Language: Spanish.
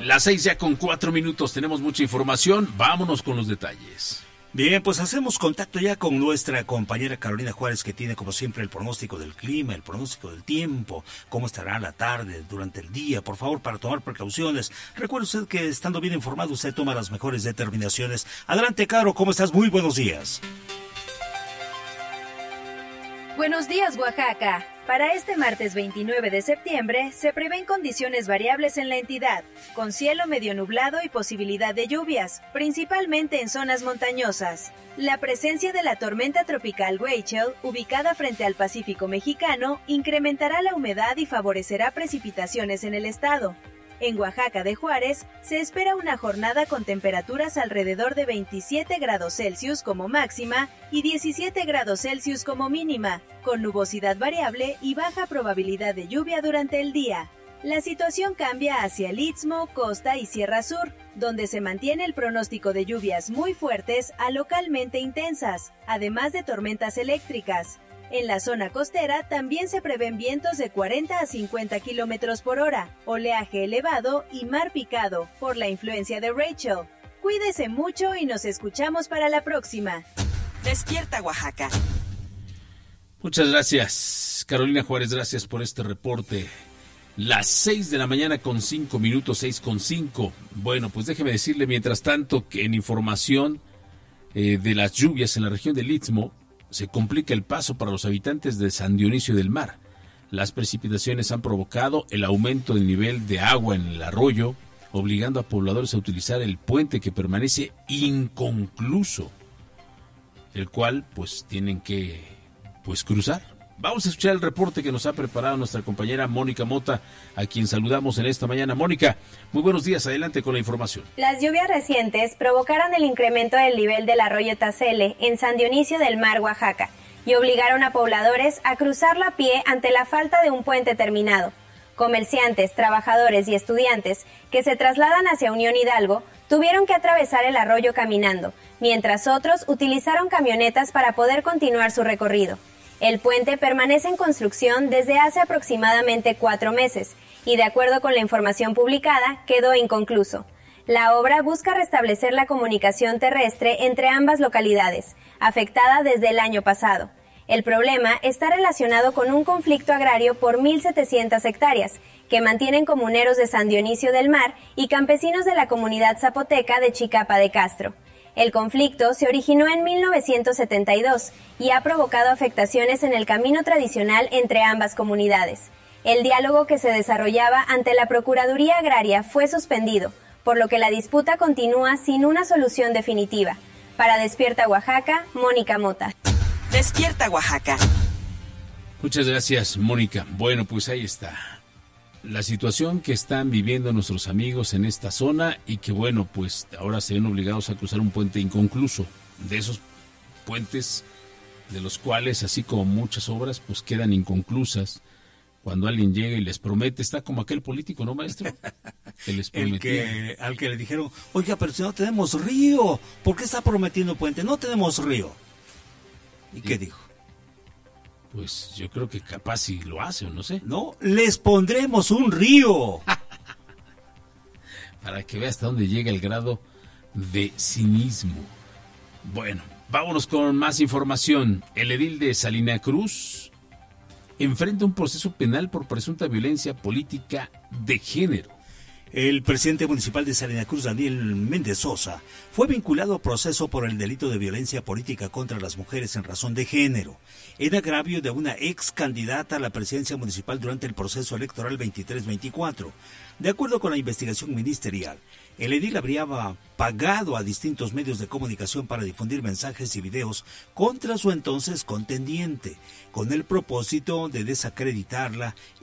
Las 6 ya con 4 minutos, tenemos mucha información, vámonos con los detalles. Bien, pues hacemos contacto ya con nuestra compañera Carolina Juárez, que tiene como siempre el pronóstico del clima, el pronóstico del tiempo, cómo estará la tarde, durante el día, por favor, para tomar precauciones. Recuerde usted que estando bien informado, usted toma las mejores determinaciones. Adelante, Caro, ¿cómo estás? Muy buenos días. Buenos días, Oaxaca. Para este martes 29 de septiembre se prevén condiciones variables en la entidad, con cielo medio nublado y posibilidad de lluvias, principalmente en zonas montañosas. La presencia de la tormenta tropical Rachel, ubicada frente al Pacífico mexicano, incrementará la humedad y favorecerá precipitaciones en el estado. En Oaxaca de Juárez se espera una jornada con temperaturas alrededor de 27 grados Celsius como máxima y 17 grados Celsius como mínima, con nubosidad variable y baja probabilidad de lluvia durante el día. La situación cambia hacia el Istmo, Costa y Sierra Sur, donde se mantiene el pronóstico de lluvias muy fuertes a localmente intensas, además de tormentas eléctricas. En la zona costera también se prevén vientos de 40 a 50 kilómetros por hora, oleaje elevado y mar picado por la influencia de Rachel. Cuídese mucho y nos escuchamos para la próxima. Despierta, Oaxaca. Muchas gracias, Carolina Juárez, gracias por este reporte. Las 6 de la mañana con 5 minutos, 6 con 5. Bueno, pues déjeme decirle mientras tanto que en información de las lluvias en la región del Istmo, se complica el paso para los habitantes de San Dionisio del Mar. Las precipitaciones han provocado el aumento del nivel de agua en el arroyo, obligando a pobladores a utilizar el puente que permanece inconcluso, el cual pues tienen que cruzar. Vamos a escuchar el reporte que nos ha preparado nuestra compañera Mónica Mota, a quien saludamos en esta mañana. Mónica, muy buenos días, adelante con la información. Las lluvias recientes provocaron el incremento del nivel del arroyo Tacele en San Dionisio del Mar, Oaxaca, y obligaron a pobladores a cruzarlo a pie ante la falta de un puente terminado. Comerciantes, trabajadores y estudiantes que se trasladan hacia Unión Hidalgo tuvieron que atravesar el arroyo caminando, mientras otros utilizaron camionetas para poder continuar su recorrido. El puente permanece en construcción desde hace aproximadamente 4 meses y, de acuerdo con la información publicada, quedó inconcluso. La obra busca restablecer la comunicación terrestre entre ambas localidades, afectada desde el año pasado. El problema está relacionado con un conflicto agrario por 1.700 hectáreas, que mantienen comuneros de San Dionisio del Mar y campesinos de la comunidad zapoteca de Chicapa de Castro. El conflicto se originó en 1972 y ha provocado afectaciones en el camino tradicional entre ambas comunidades. El diálogo que se desarrollaba ante la Procuraduría Agraria fue suspendido, por lo que la disputa continúa sin una solución definitiva. Para Despierta Oaxaca, Mónica Mota. Despierta, Oaxaca. Muchas gracias, Mónica. Bueno, pues ahí está la situación que están viviendo nuestros amigos en esta zona y que, bueno, pues ahora se ven obligados a cruzar un puente inconcluso. De esos puentes de los cuales, así como muchas obras, pues quedan inconclusas. Cuando alguien llega y les promete, está como aquel político, ¿no, maestro? Que les prometía. Al que le dijeron, oiga, pero si no tenemos río, ¿por qué está prometiendo puente? No tenemos río. ¿Y qué dijo? Pues yo creo que capaz si lo hace o no sé. No, les pondremos un río. Para que vea hasta dónde llega el grado de cinismo. Bueno, vámonos con más información. El edil de Salina Cruz enfrenta un proceso penal por presunta violencia política de género. El presidente municipal de Salina Cruz, Daniel Méndez Sosa, fue vinculado a proceso por el delito de violencia política contra las mujeres en razón de género, en agravio de una ex candidata a la presidencia municipal durante el proceso electoral 23-24. De acuerdo con la investigación ministerial, el edil habría pagado a distintos medios de comunicación para difundir mensajes y videos contra su entonces contendiente, con el propósito de desacreditarla